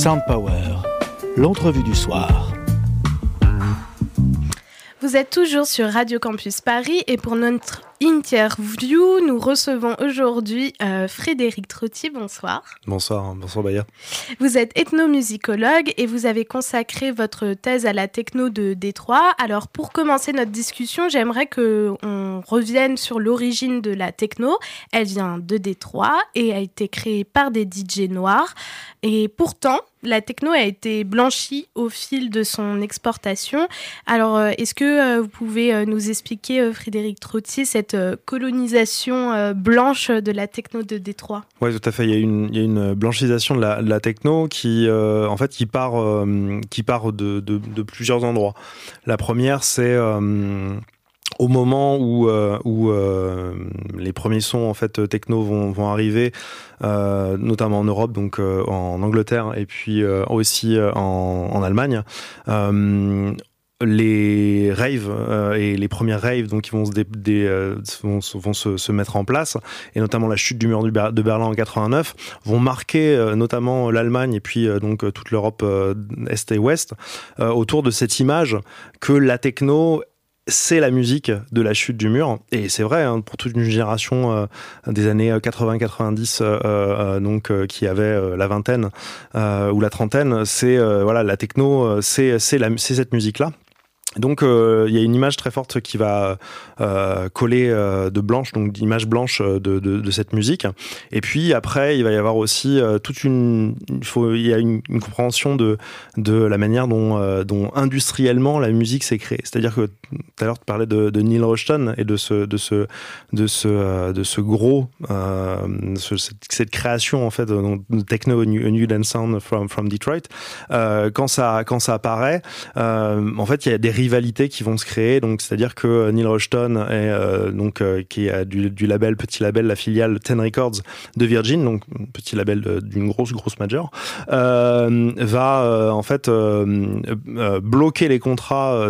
Sound Power, l'entrevue du soir. Vous êtes toujours sur Radio Campus Paris et pour notre interview, nous recevons aujourd'hui Frédéric Trottier. Bonsoir. Bonsoir Baya. Vous êtes ethnomusicologue et vous avez consacré votre thèse à la techno de Détroit. Alors pour commencer notre discussion, j'aimerais qu'on revienne sur l'origine de la techno. Elle vient de Détroit et a été créée par des DJ noirs. Et pourtant, la techno a été blanchie au fil de son exportation. Alors, est-ce que vous pouvez nous expliquer, Frédéric Trottier, cette colonisation blanche de la techno de Détroit ? Oui, tout à fait. Il y a une blanchisation de la techno qui part de plusieurs endroits. La première, c'est au moment où les premiers sons en fait techno vont arriver, notamment en Europe, donc en Angleterre et puis aussi en Allemagne. Les raves et les premières raves donc qui vont se mettre en place, et notamment la chute du mur de Berlin en 89 vont marquer notamment l'Allemagne et puis donc toute l'Europe est et ouest autour de cette image que la techno c'est la musique de la chute du mur. Et c'est vrai, hein, pour toute une génération des années 80-90, qui avait la vingtaine ou la trentaine, c'est la techno, c'est cette musique-là. Donc il y a une image très forte qui va coller de blanche, donc d'image blanche de cette musique. Et puis après, il va y avoir aussi il y a une compréhension de la manière dont industriellement la musique s'est créée. C'est-à-dire que tout à l'heure tu parlais de Neil Rushton et de ce gros cette création en fait de techno A New Dance Sound from Detroit. Quand ça apparaît, en fait il y a des rivalités qui vont se créer, donc c'est-à-dire que Neil Rushton qui est du label, petit label, la filiale Ten Records de Virgin, donc petit label d'une grosse major, va bloquer les contrats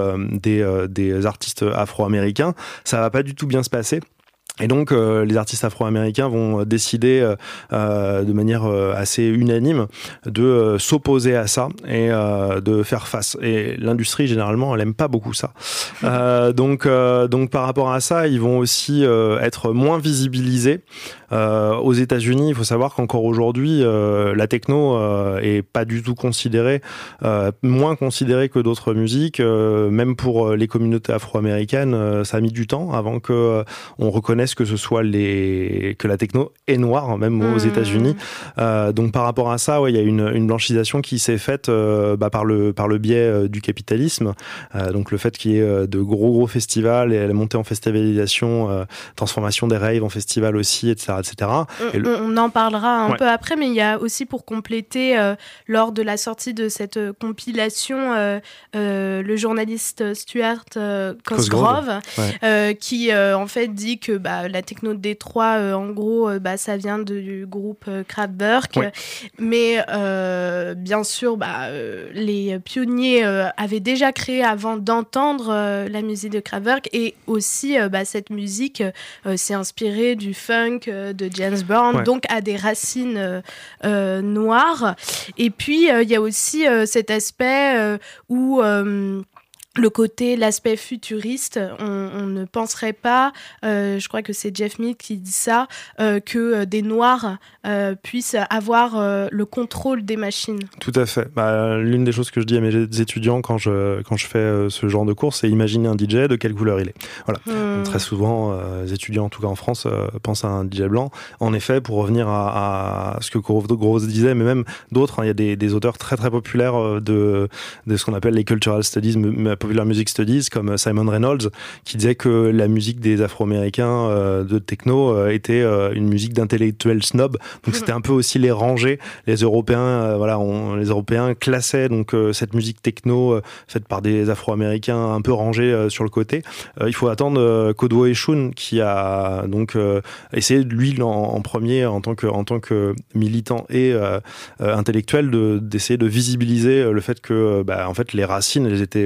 des artistes afro-américains. Ça va pas du tout bien se passer. Et donc, les artistes afro-américains vont décider de manière assez unanime de s'opposer à ça et de faire face. Et l'industrie, généralement, elle aime pas beaucoup ça. Donc, par rapport à ça, ils vont aussi être moins visibilisés. Aux États-Unis, il faut savoir qu'encore aujourd'hui, la techno est pas du tout considérée, moins considérée que d'autres musiques. Même pour les communautés afro-américaines, ça a mis du temps avant que on reconnaisse que ce soit que la techno est noire, même aux États-Unis. Donc par rapport à ça, il y a une blanchisation qui s'est faite par le biais du capitalisme. Donc le fait qu'il y ait de gros festivals et la montée en festivalisation, transformation des raves en festivals aussi, etc. On en parlera un peu après, mais il y a aussi, pour compléter, lors de la sortie de cette compilation, le journaliste Stuart Cosgrove, qui en fait dit que la techno de Détroit, en gros, ça vient du groupe Kraftwerk, mais bien sûr, les pionniers avaient déjà créé avant d'entendre la musique de Kraftwerk, et aussi cette musique s'est inspirée du funk, de James Brown, donc a des racines noires. Et puis il y a aussi cet aspect où l'aspect futuriste, on ne penserait pas, je crois que c'est Jeff Mead qui dit ça, que des Noirs puissent avoir le contrôle des machines. Tout à fait. L'une des choses que je dis à mes étudiants quand je fais ce genre de cours, c'est imaginer un DJ, de quelle couleur il est. Voilà. Donc, très souvent, les étudiants, en tout cas en France, pensent à un DJ blanc. En effet, pour revenir à ce que Groves disait, mais même d'autres, il y a des auteurs très très populaires de ce qu'on appelle les cultural studies, Popular Music Studies, comme Simon Reynolds, qui disait que la musique des Afro-Américains de techno était une musique d'intellectuels snobs. Donc c'était un peu aussi les rangées. Les Européens, les Européens classaient donc cette musique techno faite par des Afro-Américains un peu rangés sur le côté. Il faut attendre Kodwo Eshun, qui a donc essayé lui en premier en tant que militant et intellectuel d'essayer de visibiliser le fait que en fait les racines elles étaient vraiment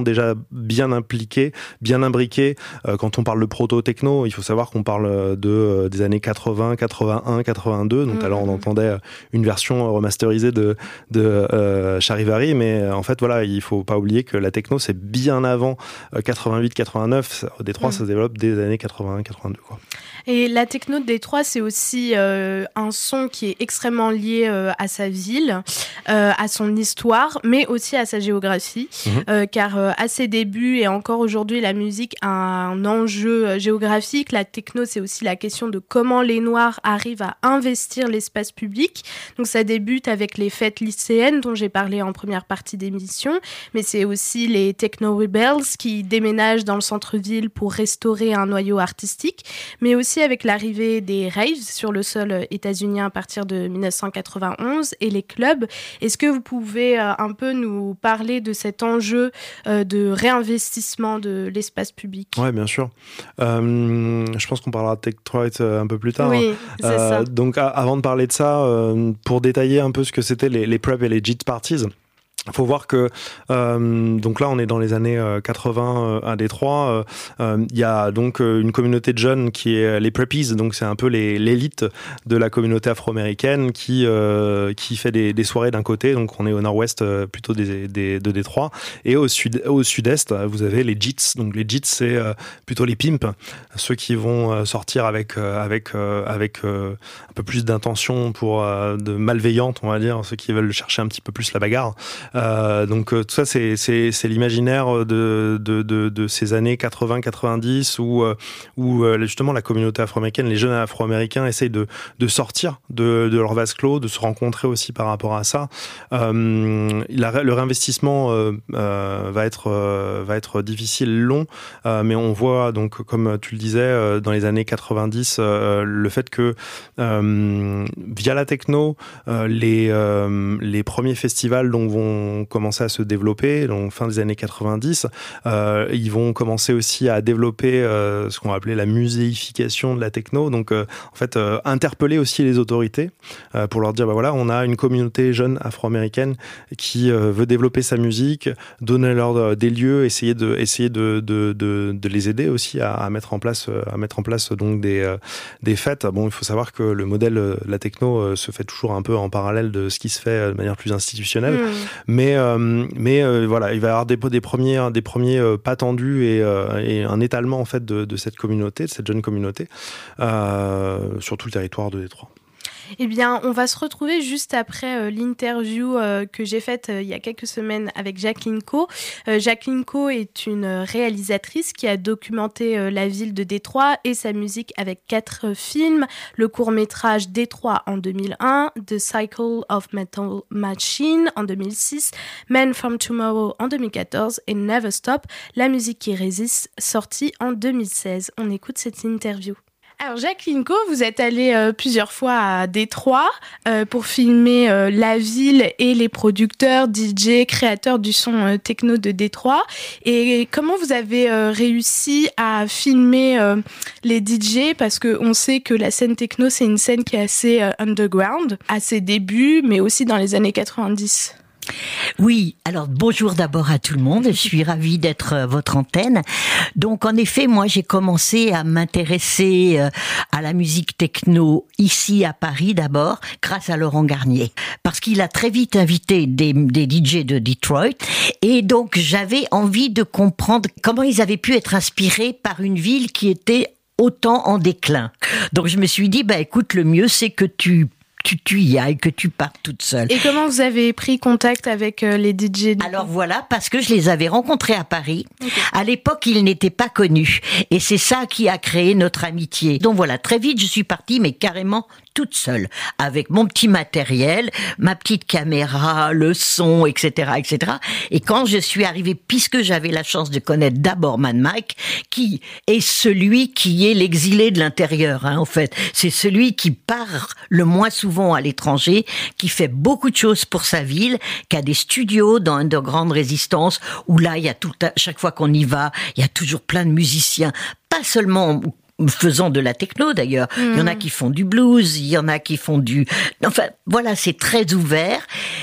déjà bien impliqués, bien imbriqués. Quand on parle de proto-techno, il faut savoir qu'on parle des années 80, 81, 82. Donc alors on entendait une version remasterisée de Charivari, mais en fait voilà, il faut pas oublier que la techno c'est bien avant 88, 89. Détroit, ça se développe dès les années 81, 82 quoi. Et la techno de Détroit, c'est aussi un son qui est extrêmement lié à sa ville, à son histoire, mais aussi à sa géographie, car à ses débuts et encore aujourd'hui, la musique a un enjeu géographique. La techno, c'est aussi la question de comment les Noirs arrivent à investir l'espace public. Donc ça débute avec les fêtes lycéennes dont j'ai parlé en première partie d'émission, mais c'est aussi les Techno Rebels qui déménagent dans le centre-ville pour restaurer un noyau artistique, mais aussi avec l'arrivée des raves sur le sol états-unien à partir de 1991 et les clubs. Est-ce que vous pouvez un peu nous parler de cet enjeu de réinvestissement de l'espace public ? Oui, bien sûr. Je pense qu'on parlera de Detroit un peu plus tard. Oui, c'est ça. Donc avant de parler de ça, pour détailler un peu ce que c'était les prep et les JIT parties, il faut voir que donc là on est dans les années 80 à Détroit. Il y a donc une communauté de jeunes qui est les preppies, donc c'est un peu l'élite de la communauté afro-américaine qui fait des soirées d'un côté, donc on est au nord-ouest plutôt de Détroit, et au sud-est vous avez les JITs. Donc les JITs c'est plutôt les pimps, ceux qui vont sortir avec un peu plus d'intention de malveillante, on va dire, ceux qui veulent chercher un petit peu plus la bagarre. Donc tout ça c'est l'imaginaire de ces années 80-90 où justement la communauté afro-américaine, les jeunes afro-américains essayent de sortir de leur vase clos, de se rencontrer aussi par rapport à ça. Le réinvestissement va être difficile, long, mais on voit donc, comme tu le disais, dans les années 90, le fait que via la techno, les premiers festivals donc vont commencer à se développer, donc fin des années 90. Ils vont commencer aussi à développer ce qu'on va appeler la muséification de la techno, donc en fait interpeller aussi les autorités pour leur dire bah voilà, on a une communauté jeune afro-américaine qui veut développer sa musique, donner leur des lieux, essayer de les aider aussi à mettre en place donc des fêtes. Bon, il faut savoir que le modèle de la techno se fait toujours un peu en parallèle de ce qui se fait de manière plus institutionnelle. Mais voilà, il va y avoir des premiers pas tendus et un étalement en fait de cette communauté, de cette jeune communauté, sur tout le territoire de Détroit. Eh bien, on va se retrouver juste après l'interview que j'ai faite il y a quelques semaines avec Jacqueline Coe. Jacqueline Coe est une réalisatrice qui a documenté la ville de Détroit et sa musique avec 4 films. Le court-métrage Détroit en 2001, The Cycle of Metal Machine en 2006, Men from Tomorrow en 2014 et Never Stop, la musique qui résiste, sortie en 2016. On écoute cette interview. Alors Jacqueline Coe, vous êtes allée plusieurs fois à Détroit pour filmer la ville et les producteurs, DJ, créateurs du son techno de Détroit. Et comment vous avez réussi à filmer les DJ ? Parce qu'on sait que la scène techno, c'est une scène qui est assez underground, à ses débuts, mais aussi dans les années 90. Oui, alors bonjour d'abord à tout le monde, je suis ravie d'être votre antenne. Donc en effet, moi j'ai commencé à m'intéresser à la musique techno ici à Paris d'abord, grâce à Laurent Garnier, parce qu'il a très vite invité des DJ de Detroit, et donc j'avais envie de comprendre comment ils avaient pu être inspirés par une ville qui était autant en déclin. Donc je me suis dit, écoute, le mieux c'est que tu y ailles, que tu partes toute seule. Et comment vous avez pris contact avec les DJ ? Alors voilà, parce que je les avais rencontrés à Paris. Okay. À l'époque, ils n'étaient pas connus. Et c'est ça qui a créé notre amitié. Donc voilà, très vite, je suis partie, mais carrément toute seule, avec mon petit matériel, ma petite caméra, le son, etc., etc. Et quand je suis arrivée, puisque j'avais la chance de connaître d'abord Mad Mike, qui est celui qui est l'exilé de l'intérieur, en fait. C'est celui qui part le moins souvent à l'étranger, qui fait beaucoup de choses pour sa ville, qui a des studios dans Underground Résistance, où là, il y a chaque fois qu'on y va, il y a toujours plein de musiciens, pas seulement faisant de la techno d'ailleurs. Il y en a qui font du blues, il y en a qui font enfin, voilà, c'est très ouvert.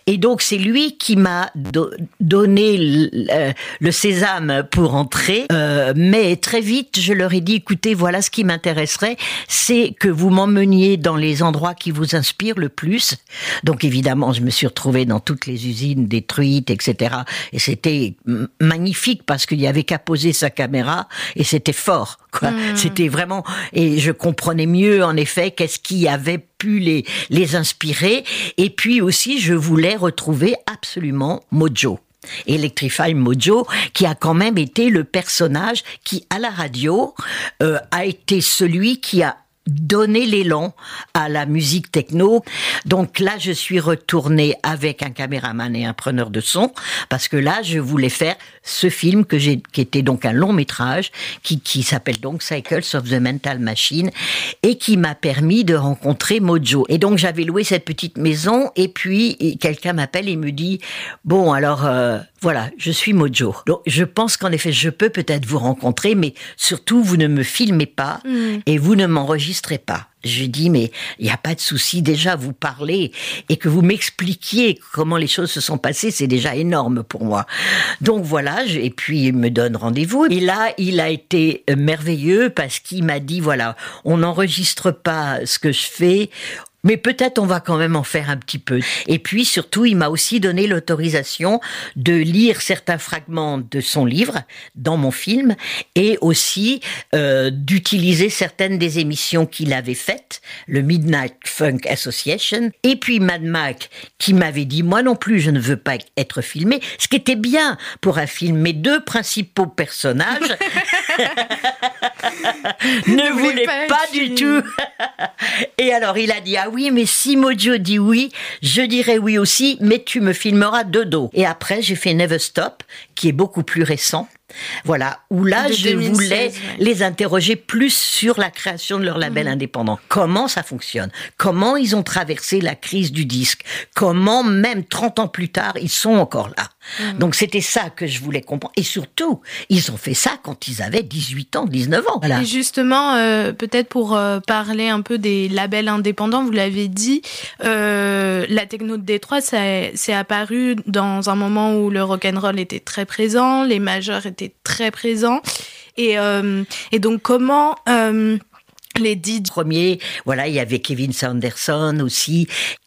Et donc c'est lui qui m'a donné le sésame pour entrer. Mais très vite, je leur ai dit, écoutez, voilà ce qui m'intéresserait, c'est que vous m'emmeniez dans les endroits qui vous inspirent le plus. Donc évidemment, je me suis retrouvée dans toutes les usines détruites, etc. Et c'était magnifique parce qu'il y avait qu'à poser sa caméra et c'était fort, quoi. C'était vraiment... Et je comprenais mieux, en effet, qu'est-ce qui avait pu les inspirer. Et puis aussi, je voulais retrouver absolument Mojo. Electrify Mojo, qui a quand même été le personnage qui, à la radio, a été celui qui a donné l'élan à la musique techno. Donc là, je suis retournée avec un caméraman et un preneur de son, parce que là, je voulais faire ce film qui était donc un long métrage, qui s'appelle donc Cycles of the Mental Machine, et qui m'a permis de rencontrer Mojo. Et donc, j'avais loué cette petite maison, et puis quelqu'un m'appelle et me dit, bon, alors... voilà, je suis Mojo. Donc, je pense qu'en effet, je peux peut-être vous rencontrer, mais surtout, vous ne me filmez pas et vous ne m'enregistrez pas. Je dis, mais il n'y a pas de souci. Déjà, vous parlez et que vous m'expliquiez comment les choses se sont passées, c'est déjà énorme pour moi. Donc voilà, et puis il me donne rendez-vous. Et là, il a été merveilleux parce qu'il m'a dit, voilà, on n'enregistre pas ce que je fais, mais peut-être on va quand même en faire un petit peu. Et puis surtout, il m'a aussi donné l'autorisation de lire certains fragments de son livre dans mon film et aussi d'utiliser certaines des émissions qu'il avait faites, le Midnight Funk Association. Et puis Mad Mac qui m'avait dit, moi non plus, je ne veux pas être filmé, ce qui était bien pour un film. Mes deux principaux personnages ne voulaient pas du tout. Et alors il a dit, ah oui, mais si Mojo dit oui, je dirais oui aussi, mais tu me filmeras de dos. Et après, j'ai fait Never Stop, qui est beaucoup plus récent. Voilà, où là, je 2016, voulais les interroger plus sur la création de leur label indépendant. Comment ça fonctionne? Comment ils ont traversé la crise du disque? Comment, même 30 ans plus tard, ils sont encore là? Donc, c'était ça que je voulais comprendre. Et surtout, ils ont fait ça quand ils avaient 18 ans, 19 ans. Voilà. Et justement, peut-être pour parler un peu des labels indépendants, vous l'avez dit, la techno de Détroit, c'est apparu dans un moment où le rock'n'roll était très présent, les majors étaient très présents. Et donc, comment... les 10 premiers, voilà, il y avait Kevin Saunderson aussi.